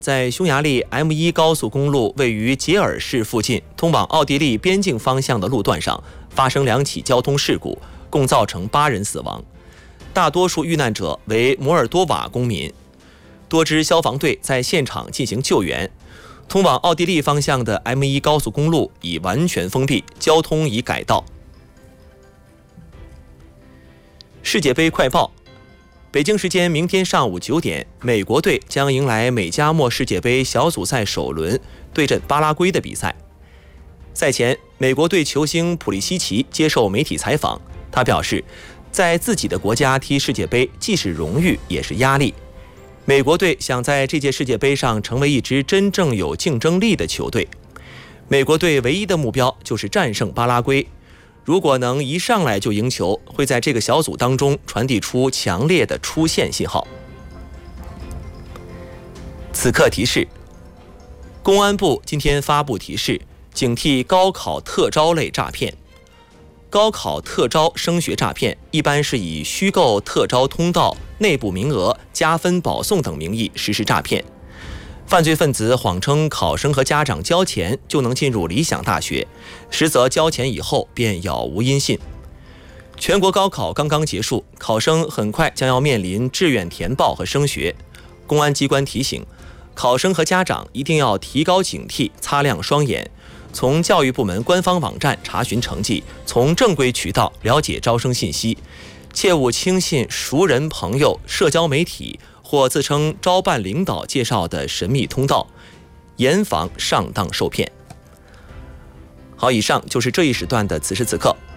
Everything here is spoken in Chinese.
在匈牙利 M1 高速公路位于杰尔市附近通往奥地利边境方向的路段上发生2起交通事故，共造成8人死亡，大多数遇难者为摩尔多瓦公民。多支消防队在现场进行救援。通往奥地利方向的 M1 高速公路已完全封闭，交通已改道。世界杯快报：北京时间明天上午9点，美国队将迎来美加墨世界杯小组赛首轮对阵巴拉圭的比赛。赛前，美国队球星普利西奇接受媒体采访，他表示，在自己的国家踢世界杯既是荣誉也是压力。美国队想在这届世界杯上成为一支真正有竞争力的球队。美国队唯一的目标就是战胜巴拉圭。如果能一上来就赢球，会在这个小组当中传递出强烈的出线信号。此刻提示：公安部今天发布提示，警惕高考特招类诈骗。高考特招升学诈骗一般是以虚构特招通道、内部名额、加分保送等名义实施诈骗。犯罪分子谎称考生和家长交钱就能进入理想大学，实则交钱以后便杳无音信。全国高考刚刚结束，考生很快将要面临志愿填报和升学。公安机关提醒，考生和家长一定要提高警惕，擦亮双眼，从教育部门官方网站查询成绩，从正规渠道了解招生信息，切勿轻信熟人朋友、社交媒体或自称招办领导介绍的神秘通道，严防上当受骗。好，以上就是这一时段的此时此刻。